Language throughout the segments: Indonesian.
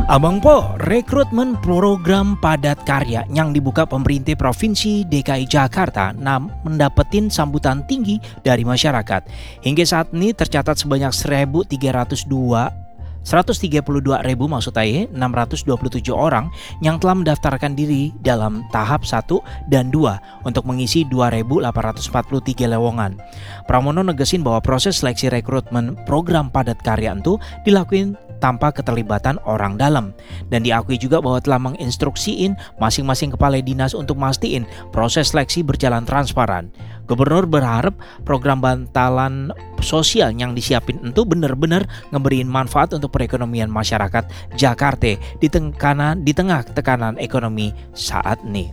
Abang Po, rekrutmen program padat karya yang dibuka pemerintah Provinsi DKI Jakarta mendapetin sambutan tinggi dari masyarakat. Hingga saat ini tercatat sebanyak 132.627 orang yang telah mendaftarkan diri dalam tahap 1 dan 2 untuk mengisi 2.843 lowongan. Pramono negesin bahwa proses seleksi rekrutmen program padat karya itu dilakuin tanpa keterlibatan orang dalam, dan diakui juga bahwa telah menginstruksiin masing-masing kepala dinas untuk mastiin proses seleksi berjalan transparan. Gubernur berharap program bantalan sosial yang disiapin itu benar-benar ngeberiin manfaat untuk perekonomian masyarakat Jakarta di tengah tekanan ekonomi saat ini.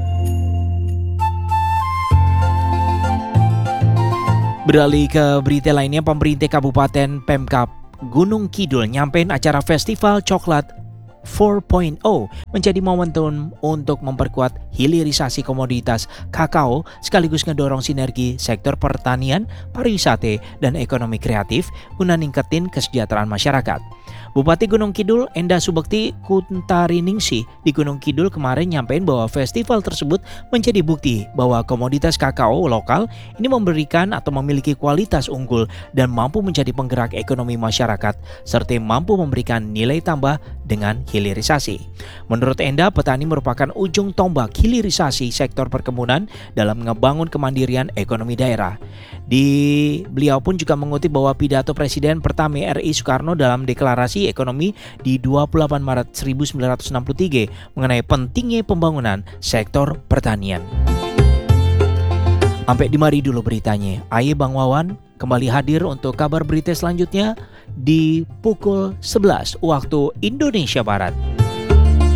Beralih ke berita lainnya, pemerintah Kabupaten Pemkab Gunung Kidul nyampein acara Festival Coklat 4.0 menjadi momentum untuk memperkuat hilirisasi komoditas kakao sekaligus ngedorong sinergi sektor pertanian, pariwisata, dan ekonomi kreatif guna ningkatin kesejahteraan masyarakat. Bupati Gunung Kidul Enda Subekti Kuntariningsih di Gunung Kidul kemarin nyampein bahwa festival tersebut menjadi bukti bahwa komoditas kakao lokal ini memberikan atau memiliki kualitas unggul dan mampu menjadi penggerak ekonomi masyarakat serta mampu memberikan nilai tambah dengan hilirisasi. Menurut Enda, petani merupakan ujung tombak hilirisasi sektor perkebunan dalam ngebangun kemandirian ekonomi daerah. Beliau pun juga mengutip bahwa pidato Presiden pertama RI Soekarno dalam deklarasi ekonomi di 28 Maret 1963 mengenai pentingnya pembangunan sektor pertanian. Sampai di mari dulu beritanya. Ayo Bang Wawan kembali hadir untuk kabar berita selanjutnya di pukul 11 waktu Indonesia Barat.